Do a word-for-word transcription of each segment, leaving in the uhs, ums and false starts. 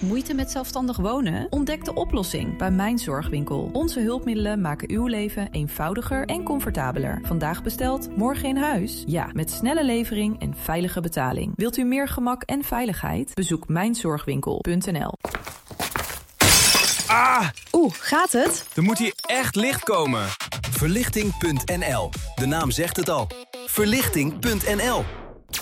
Moeite met zelfstandig wonen? Ontdek de oplossing bij Mijn Zorgwinkel. Onze hulpmiddelen maken uw leven eenvoudiger en comfortabeler. Vandaag besteld, morgen in huis? Ja, met snelle levering en veilige betaling. Wilt u meer gemak en veiligheid? Bezoek mijn zorgwinkel punt n l. Ah! Oeh, gaat het? Er moet hier echt licht komen. Verlichting punt n l. De naam zegt het al. Verlichting punt n l.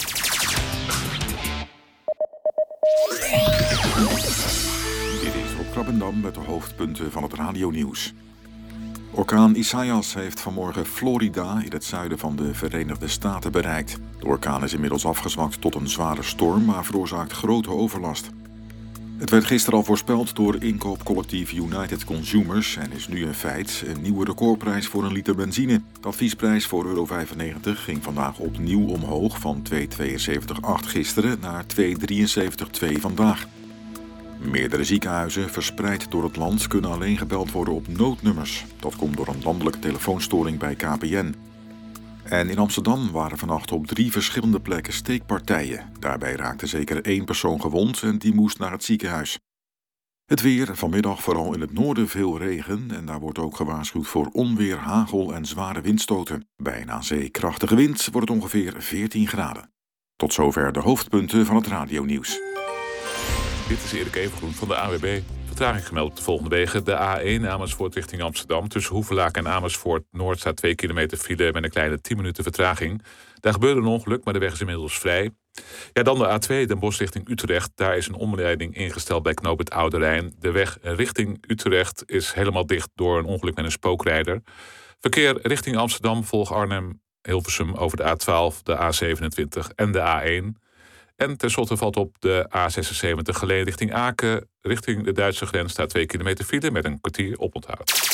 Dit is Rob Krabbendam met de hoofdpunten van het radionieuws. Orkaan Isaias heeft vanmorgen Florida in het zuiden van de Verenigde Staten bereikt. De orkaan is inmiddels afgezwakt tot een zware storm, maar veroorzaakt grote overlast. Het werd gisteren al voorspeld door inkoopcollectief United Consumers en is nu een feit: een nieuwe recordprijs voor een liter benzine. De adviesprijs voor euro vijfennegentig ging vandaag opnieuw omhoog van twee komma tweeënzeventig komma acht gisteren naar twee komma drieënzeventig komma twee vandaag. Meerdere ziekenhuizen verspreid door het land kunnen alleen gebeld worden op noodnummers. Dat komt door een landelijke telefoonstoring bij K P N. En in Amsterdam waren vannacht op drie verschillende plekken steekpartijen. Daarbij raakte zeker één persoon gewond en die moest naar het ziekenhuis. Het weer, vanmiddag vooral in het noorden veel regen en daar wordt ook gewaarschuwd voor onweer, hagel en zware windstoten. Bij een aan zee krachtige wind wordt het ongeveer veertien graden. Tot zover de hoofdpunten van het radionieuws. Dit is Erik Evengroen van de A W B. Vertraging gemeld op de volgende wegen. De A één Amersfoort richting Amsterdam. Tussen Hoevelaak en Amersfoort Noord staat twee kilometer file met een kleine tien minuten vertraging. Daar gebeurde een ongeluk, maar de weg is inmiddels vrij. Ja, dan de A twee Den Bosch richting Utrecht. Daar is een omleiding ingesteld bij knooppunt Oude Rijn. De weg richting Utrecht is helemaal dicht door een ongeluk met een spookrijder. Verkeer richting Amsterdam volgt Arnhem, Hilversum over de A twaalf, de A zevenentwintig en de A één. En tenslotte valt op de A zesenzeventig Geleen richting Aken. Richting de Duitse grens staat twee kilometer file met een kwartier oponthoud.